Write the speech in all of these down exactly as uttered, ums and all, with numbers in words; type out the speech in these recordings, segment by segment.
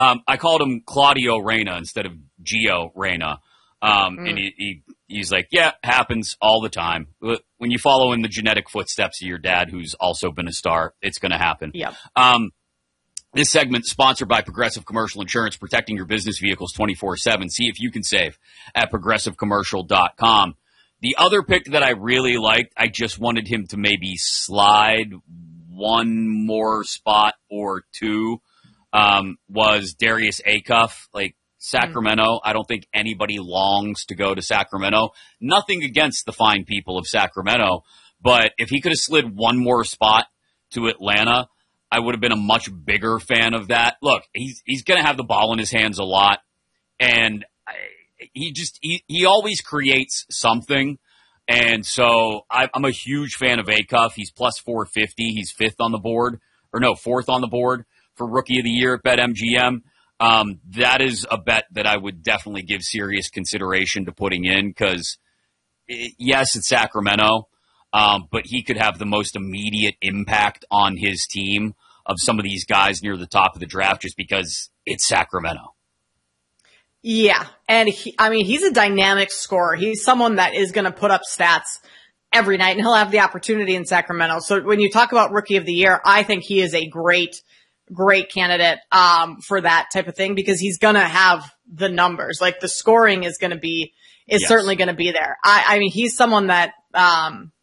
Um, I called him Claudio Reyna instead of Gio Reyna. Um, mm. And he, he he's like, yeah, happens all the time. When you follow in the genetic footsteps of your dad, who's also been a star, it's going to happen. Yep. Um, this segment sponsored by Progressive Commercial Insurance, protecting your business vehicles twenty-four seven. See if you can save at progressive commercial dot com. The other pick that I really liked, I just wanted him to maybe slide one more spot or two, um, was Darius Acuff. Like, Sacramento, mm. I don't think anybody longs to go to Sacramento. Nothing against the fine people of Sacramento, but if he could have slid one more spot to Atlanta, I would have been a much bigger fan of that. Look, he's he's going to have the ball in his hands a lot, and I, he just he, he always creates something. And so I, I'm a huge fan of Acuff. He's plus four fifty. He's fifth on the board, or no, fourth on the board for Rookie of the Year at BetMGM. Um, that is a bet that I would definitely give serious consideration to putting in because, it, yes, it's Sacramento, um, but he could have the most immediate impact on his team of some of these guys near the top of the draft just because it's Sacramento. Yeah, and he, I mean, he's a dynamic scorer. He's someone that is going to put up stats every night, and he'll have the opportunity in Sacramento. So when you talk about Rookie of the Year, I think he is a great, great candidate um, for that type of thing because he's going to have the numbers. Like, the scoring is going to be, is yes. certainly going to be there. I, I mean, he's someone that um,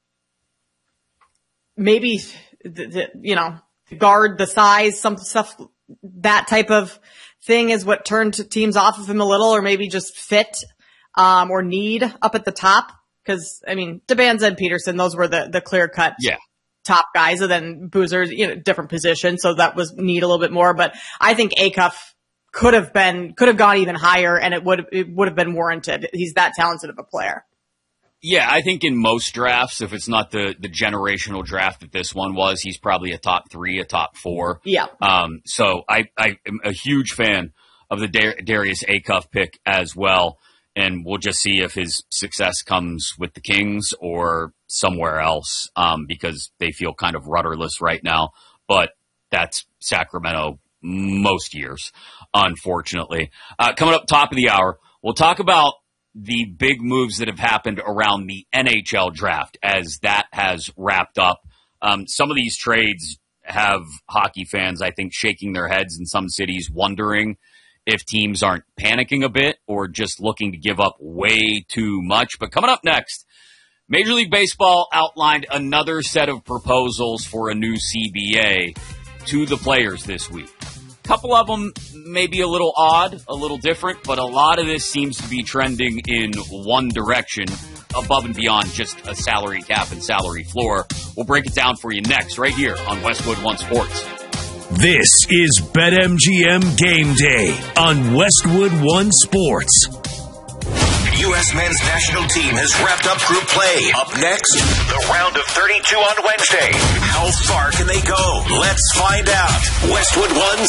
maybe, the, the, you know, guard, the size, some stuff, that type of thing is what turned teams off of him a little, or maybe just fit um, or need up at the top. Because, I mean, DeBanza and Peterson, those were the, the clear-cut yeah. top guys, and then Boozer's, you know, different position, so that was need a little bit more. But I think Acuff could have been, could have gone even higher, and it would, it would have been warranted. He's that talented of a player. Yeah, I think in most drafts, if it's not the, the generational draft that this one was, he's probably a top three, a top four. Yeah. Um. So I, I am a huge fan of the Dar- Darius Acuff pick as well, and we'll just see if his success comes with the Kings or somewhere else, um, because they feel kind of rudderless right now. But that's Sacramento most years, unfortunately. Uh, coming up top of the hour, we'll talk about the big moves that have happened around the N H L draft as that has wrapped up. Um, some of these trades have hockey fans, I think, shaking their heads in some cities, wondering if teams aren't panicking a bit or just looking to give up way too much. But coming up next, Major League Baseball outlined another set of proposals for a new C B A to the players this week. A couple of them may be a little odd, a little different, but a lot of this seems to be trending in one direction, above and beyond just a salary cap and salary floor. We'll break it down for you next, right here on Westwood One Sports. This is BetMGM Game Day on Westwood One Sports. U S men's national team has wrapped up group play. Up next, the round of thirty-two on Wednesday. How far can they go? Let's find out. Westwood One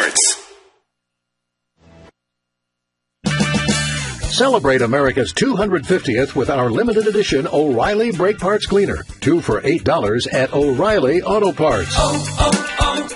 Sports. Celebrate America's two hundred fiftieth with our limited edition O'Reilly Brake Parts Cleaner. Two for eight dollars at O'Reilly Auto Parts. Oh,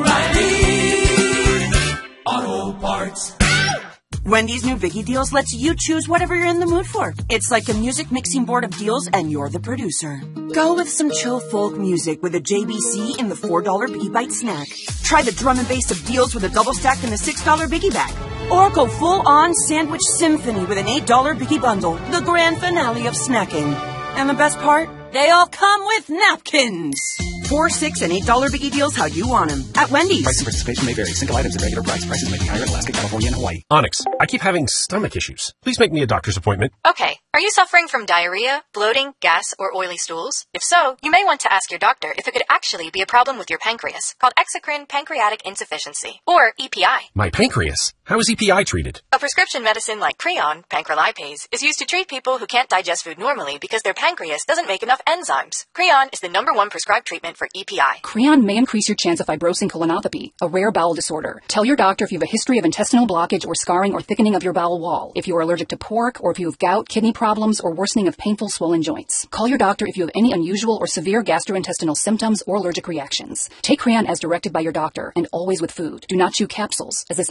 oh, oh, O'Reilly Auto Parts. Wendy's new Biggie Deals lets you choose whatever you're in the mood for. It's like a music mixing board of deals, and you're the producer. Go with some chill folk music with a J B C in the four dollar Biggie Bite snack. Try the drum and bass of deals with a double stack in the six dollar Biggie Bag. Or go full-on sandwich symphony with an eight dollar Biggie Bundle, the grand finale of snacking. And the best part? They all come with napkins. Four, six, and eight dollar Biggie Deals how you want them. At Wendy's. Price and participation may vary. Single items at regular price. Prices may be higher in Alaska, California, and Hawaii. Onyx, I keep having stomach issues. Please make me a doctor's appointment. Okay. Are you suffering from diarrhea, bloating, gas, or oily stools? If so, you may want to ask your doctor if it could actually be a problem with your pancreas, called exocrine pancreatic insufficiency, or E P I. My pancreas? How is E P I treated? A prescription medicine like Creon, pancrelipase, is used to treat people who can't digest food normally because their pancreas doesn't make enough enzymes. Creon is the number one prescribed treatment for E P I. Creon may increase your chance of fibrosing colonopathy, a rare bowel disorder. Tell your doctor if you have a history of intestinal blockage or scarring or thickening of your bowel wall, if you are allergic to pork, or if you have gout, kidney problems, or worsening of painful swollen joints. Call your doctor if you have any unusual or severe gastrointestinal symptoms or allergic reactions. Take Creon as directed by your doctor, and always with food. Do not chew capsules, as this